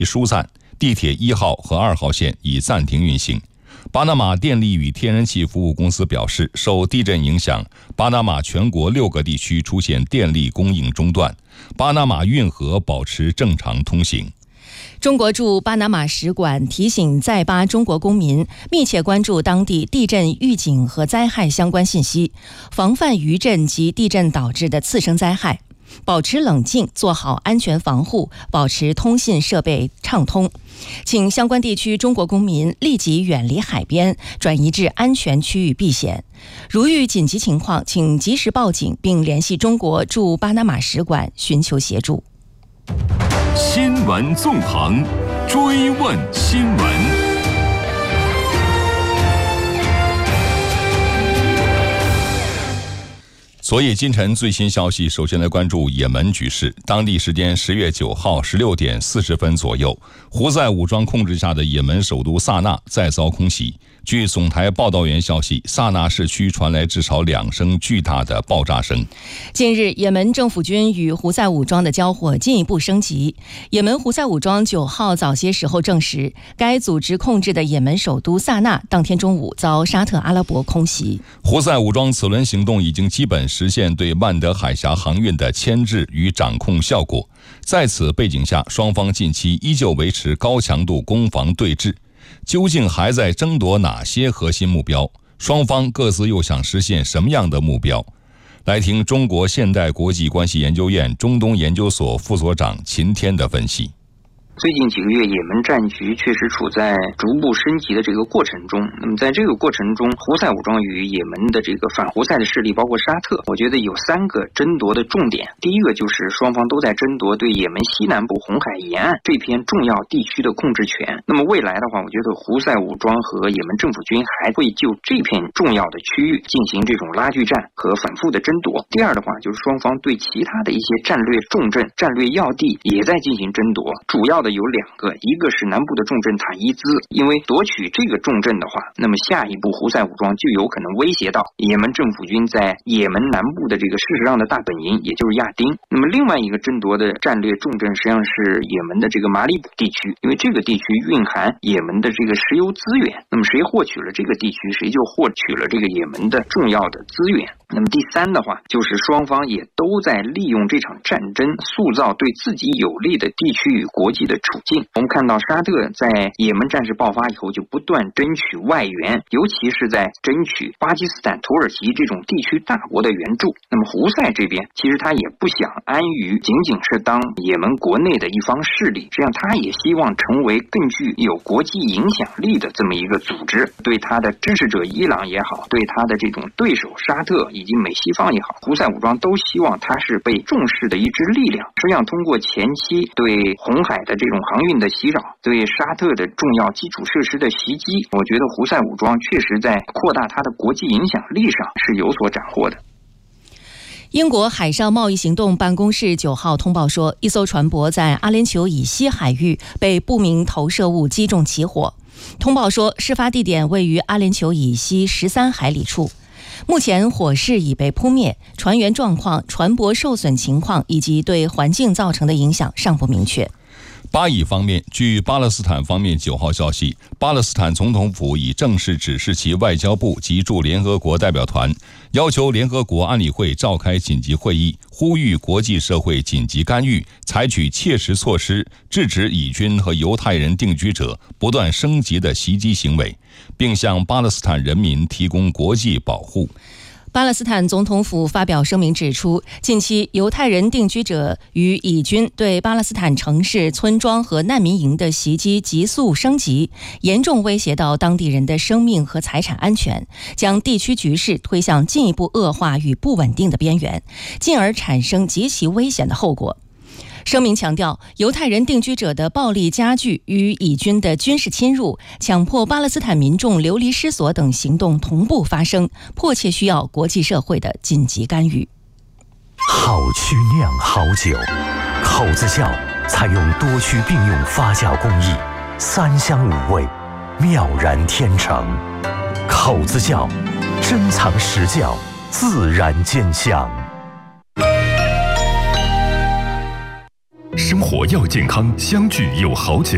已疏散，地铁1号和2号线已暂停运行。巴拿马电力与天然气服务公司表示，受地震影响，巴拿马全国6个地区出现电力供应中断，巴拿马运河保持正常通行。 中国驻巴拿马使馆提醒在巴中国公民密切关注当地地震预警和灾害相关信息，防范余震及地震导致的次生灾害，保持冷静，做好安全防护，保持通信设备畅通。请相关地区中国公民立即远离海边，转移至安全区域避险。如遇紧急情况，请及时报警，并联系中国驻巴拿马使馆寻求协助。 新闻纵横，追问新闻。 昨夜今晨最新消息，首先来关注也门局势。当地时间10月9号16点40分左右，胡塞武装控制下的也门首都萨那再遭空袭。据总台报道员消息，萨那市区传来至少2声巨大的爆炸声。 近日，也门政府军与胡塞武装的交火进一步升级。也门胡塞武装9号早些时候证实，该组织控制的也门首都萨那当天中午遭沙特阿拉伯空袭。 胡塞武装此轮行动已经基本实现对曼德海峡航运的牵制与掌控效果。在此背景下，双方近期依旧维持高强度攻防对峙。究竟还在争夺哪些核心目标？双方各自又想实现什么样的目标？来听中国现代国际关系研究院中东研究所副所长秦天的分析。 最近几个月，也门战局确实处在逐步升级的这个过程中。那么在这个过程中，胡塞武装与也门的这个反胡塞的势力，包括沙特，我觉得有3个争夺的重点。第一个就是双方都在争夺对也门西南部红海沿岸这片重要地区的控制权。那么未来的话，我觉得胡塞武装和也门政府军还会就这片重要的区域进行这种拉锯战和反复的争夺。第二的话，就是双方对其他的一些战略重镇、战略要地也在进行争夺，主要的有2个，一个是南部的重镇塔伊兹，因为夺取这个重镇的话，那么下一步胡塞武装就有可能威胁到也门政府军在也门南部的这个事实上的大本营，也就是亚丁。那么另外一个争夺的战略重镇实际上是也门的这个马里卜地区，因为这个地区蕴含也门的这个石油资源，那么谁获取了这个地区，谁就获取了这个也门的重要的资源。那么第3的话，就是双方也都在利用这场战争塑造对自己有利的地区与国际的处境。我们看到沙特在也门战事爆发以后，就不断争取外援，尤其是在争取巴基斯坦、土耳其这种地区大国的援助。那么胡塞这边其实他也不想安于仅仅是当也门国内的一方势力，实际上他也希望成为更具有国际影响力的这么一个组织。对他的支持者伊朗也好，对他的这种对手沙特以及美西方也好，胡塞武装都希望它是被重视的一支力量。实际上通过前期对红海的这种航运的袭扰，对沙特的重要基础设施的袭击，我觉得胡塞武装确实在扩大它的国际影响力上是有所斩获的。 英国海上贸易行动办公室9号通报说，一艘船舶在阿联酋以西海域被不明投射物击中起火。通报说，事发地点位于阿联酋以西13海里处。目前火势已被扑灭，船员状况、船舶受损情况以及对环境造成的影响尚不明确。 巴以方面，据巴勒斯坦方面9号消息，巴勒斯坦总统府已正式指示其外交部及驻联合国代表团，要求联合国安理会召开紧急会议，呼吁国际社会紧急干预，采取切实措施，制止以军和犹太人定居者不断升级的袭击行为，并向巴勒斯坦人民提供国际保护。 巴勒斯坦总统府发表声明指出，近期犹太人定居者与以军对巴勒斯坦城市、村庄和难民营的袭击急速升级，严重威胁到当地人的生命和财产安全，将地区局势推向进一步恶化与不稳定的边缘，进而产生极其危险的后果。声明强调，犹太人定居者的暴力加剧与以军的军事侵入、强迫巴勒斯坦民众流离失所等行动同步发生，迫切需要国际社会的紧急干预。 好曲酿好酒，口子窖采用多区并用发酵工艺，3香5味，妙然天成。口子窖珍藏实窖，自然见香。 生活要健康，相聚有好酒。